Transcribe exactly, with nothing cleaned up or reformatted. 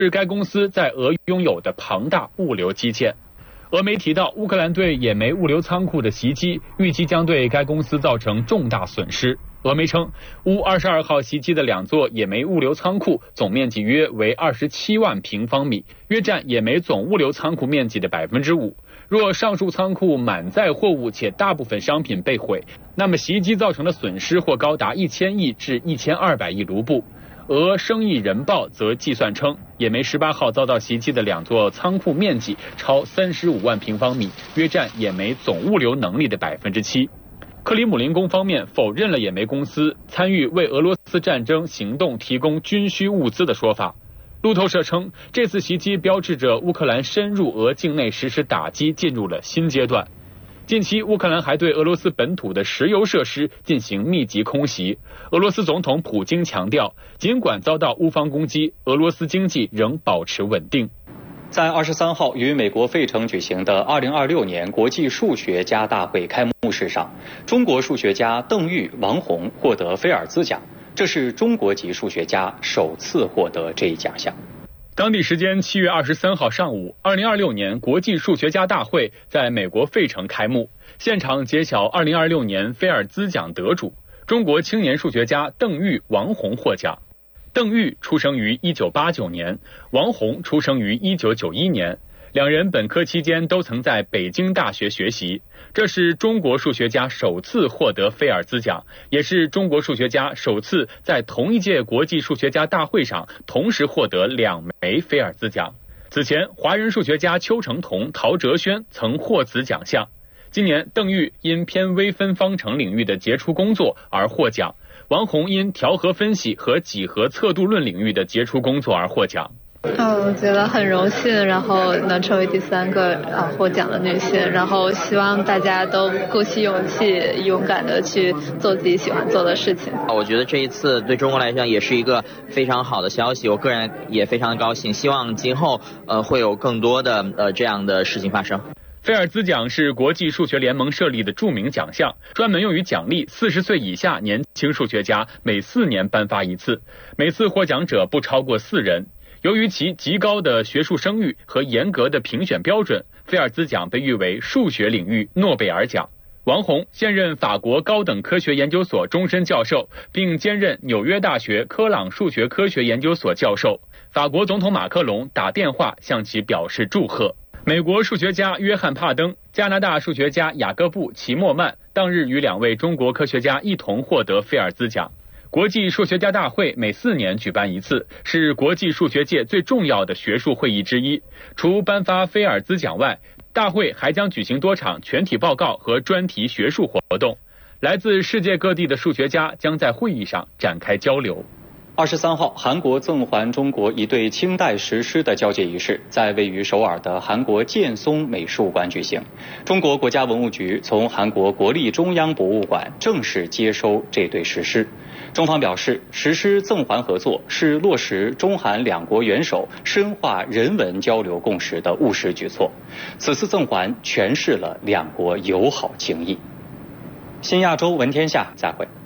该公司在俄拥有的庞大物流基建。俄媒提到，乌克兰对野煤物流仓库的袭击预计将对该公司造成重大损失。俄媒称，乌二十二号袭击的两座野煤物流仓库总面积约为二十七万平方米，约占野煤总物流仓库面积的百分之五。若上述仓库满载货物且大部分商品被毁，那么袭击造成的损失或高达一千亿至一千二百亿卢布。俄生意人报则计算称，野煤十八号遭到袭击的两座仓库面积超三十五万平方米，约占野煤总物流能力的百分之七。克里姆林宫方面否认了野煤公司参与为俄罗斯战争行动提供军需物资的说法。路透社称，这次袭击标志着乌克兰深入俄境内实施打击进入了新阶段。近期，乌克兰还对俄罗斯本土的石油设施进行密集空袭。俄罗斯总统普京强调，尽管遭到乌方攻击，俄罗斯经济仍保持稳定。 在二十三号于美国费城举行的二零二六年国际数学家大会开幕式上，中国数学家邓玉、王洪获得菲尔兹奖，这是中国籍数学家首次获得这一奖项。 当地时间七月二十三号上午，二零二六年国际数学家大会在美国费城开幕，现场揭晓二零二六年菲尔兹奖得主，中国青年数学家邓玉、王洪获奖。邓玉出生于一九八九年，王洪出生于一九九一年，两人本科期间都曾在北京大学学习。这是中国数学家首次获得菲尔兹奖，也是中国数学家首次在同一届国际数学家大会上同时获得两枚菲尔兹奖。此前，华人数学家邱成桐、陶哲轩曾获此奖项。今年，邓玉因偏微分方程领域的杰出工作而获奖，王洪因调和分析和几何测度论领域的杰出工作而获奖。 嗯，我觉得很荣幸，然后能成为第三个啊获奖的女性，然后希望大家都鼓起勇气，勇敢的去做自己喜欢做的事情。 我觉得这一次对中国来讲也是一个非常好的消息，我个人也非常高兴，希望今后呃会有更多的呃这样的事情发生。 菲尔兹奖是国际数学联盟设立的著名奖项，专门用于奖励四十岁以下年轻数学家，每四年颁发一次，每次获奖者不超过四人。由于其极高的学术声誉和严格的评选标准，菲尔兹奖被誉为数学领域诺贝尔奖。王洪现任法国高等科学研究所终身教授，并兼任纽约大学科朗数学科学研究所教授。法国总统马克龙打电话向其表示祝贺。美国数学家约翰·帕登、加拿大数学家雅各布·齐默曼当日与两位中国科学家一同获得菲尔兹奖。国际数学家大会每四年举办一次，是国际数学界最重要的学术会议之一。除颁发菲尔兹奖外，大会还将举行多场全体报告和专题学术活动。来自世界各地的数学家将在会议上展开交流。 二十三号，韩国赠还中国一对清代石狮的交接仪式在位于首尔的韩国建松美术馆举行。中国国家文物局从韩国国立中央博物馆正式接收这对石狮。中方表示，石狮赠还合作是落实中韩两国元首深化人文交流共识的务实举措。此次赠还诠释了两国友好情谊。新亚洲闻天下，再会。